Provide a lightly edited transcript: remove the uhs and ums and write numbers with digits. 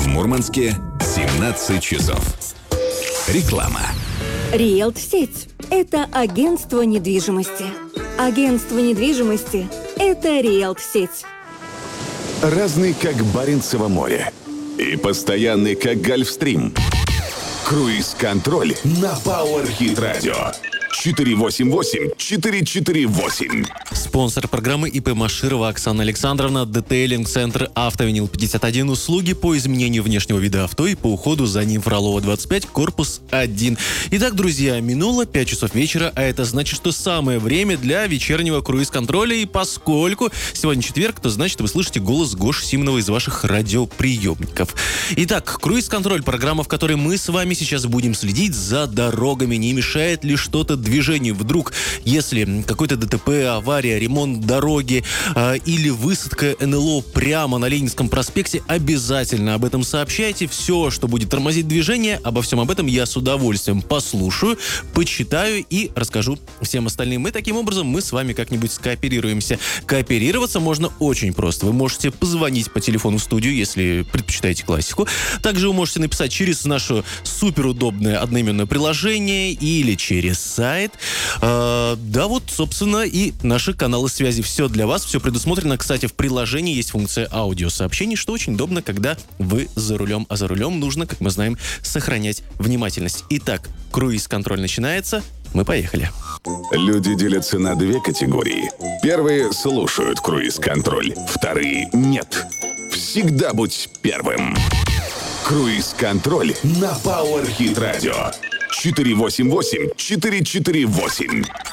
Мурманске 17 часов. Реклама. Риэлт-сеть – это агентство недвижимости. Агентство недвижимости – это Риэлт-сеть. Разный, как Баренцево море. И постоянный, как Гольфстрим. Круиз-контроль на Power Hit Radio. 488-448. Спонсор программы ИП Маширова Оксана Александровна, детейлинг-центр «Автовинил 51». Услуги по изменению внешнего вида авто и по уходу за ним. Фролова 25, корпус 1. Итак, друзья, минуло 5 часов вечера, а это значит, что самое время для вечернего круиз-контроля. И поскольку сегодня четверг, то значит, вы слышите голос Гоши Симонова из ваших радиоприемников. Итак, круиз-контроль – программа, в которой мы с вами сейчас будем следить за дорогами. Не мешает ли что-то движению? Вдруг, если какое-то ДТП, авария, ремонт дороги или высадка НЛО прямо на Ленинском проспекте, обязательно об этом сообщайте. Все, что будет тормозить движение, обо всем об этом я с удовольствием послушаю, почитаю и расскажу всем остальным. И таким образом мы с вами как-нибудь скооперируемся. Кооперироваться можно очень просто. Вы можете позвонить по телефону в студию, если предпочитаете классику. Также вы можете написать через наше суперудобное одноименное приложение или через сайт. Да, вот, собственно, и наши каналы связи. Все для вас, все предусмотрено. Кстати, в приложении есть функция аудиосообщений, что очень удобно, когда вы за рулем. А за рулем нужно, как мы знаем, сохранять внимательность. Итак, круиз-контроль начинается. Мы поехали. Люди делятся на две категории. Первые слушают круиз-контроль, вторые нет. Всегда будь первым. Круиз-контроль на Power Hit Radio. 488-448.